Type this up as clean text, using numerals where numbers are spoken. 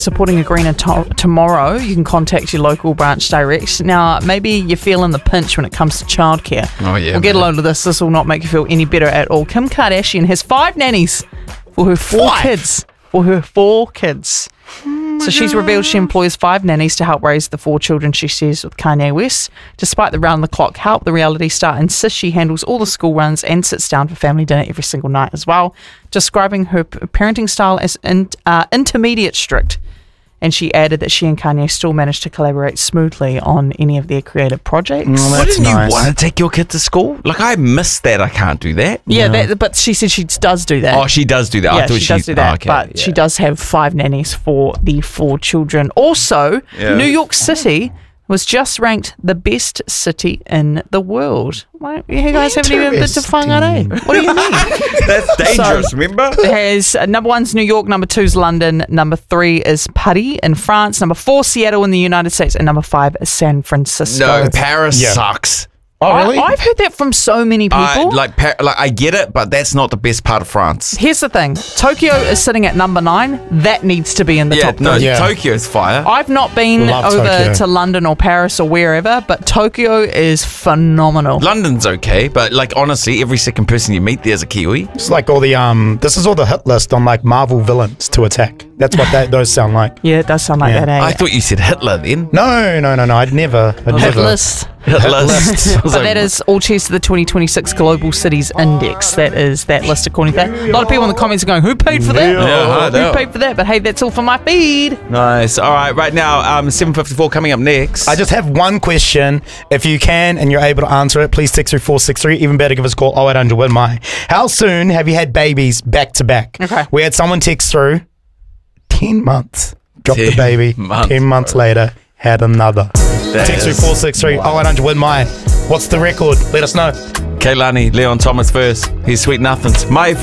supporting a greener tomorrow, you can contact your local branch direct. Now, maybe you're feeling the pinch when it comes to childcare. Oh, yeah. We'll get a load of this. This will not make you feel any better at all. Kim Kardashian has 5 nannies for her 4 kids. For her 4 kids. So she's revealed she employs 5 nannies to help raise the 4 children she shares with Kanye West. Despite the round-the-clock help, the reality star insists she handles all the school runs and sits down for family dinner every single night as well, describing her parenting style as intermediate strict. And she added that she and Kanye still managed to collaborate smoothly on any of their creative projects. Wouldn't you want to take your kid to school? Like, I miss that. I can't do that. Yeah, but she said she does do that. Oh, she does do that. Yeah, I thought she does do that. But she does have 5 nannies for the 4 children. Also, New York City was just ranked the best city in the world. Well, you guys haven't even been to whangarei. What do you mean? That's dangerous, remember? It has number 1's New York, number 2's London, number 3 is Paris in France, number 4 Seattle in the United States, and number 5 is San Francisco. No, Paris sucks. Oh, really? I've heard that from so many people. I get it, but that's not the best part of France. Here's the thing. Tokyo is sitting at number 9. That needs to be in the top 3. Tokyo's fire. I've not been over to London or Paris or wherever, but Tokyo is phenomenal. London's okay, but like honestly, every second person you meet there's a Kiwi. It's like all the this is all the hit list on like Marvel villains to attack. That's what those sound like. Yeah, it does sound like that, eh? I thought you said Hitler then. No. I'd never. Hit list. Hit list. But that is all cheers to the 2026 Global Cities Index. That is that list according to that. A lot of people in the comments are going, who paid for that? Who paid for that? But hey, that's all for my feed. Nice. All right, right now, 7:54 coming up next. I just have one question. If you can and you're able to answer it, please text through 463. Even better, give us a call 0800 Win My. How soon have you had babies back to back? Okay. We had someone text through 10 months. Dropped the baby. 10 months later, had another. Text through 463 0800 Win My. What's the record? Let us know. Kaylani, Leon Thomas first. He's Sweet Nothings. My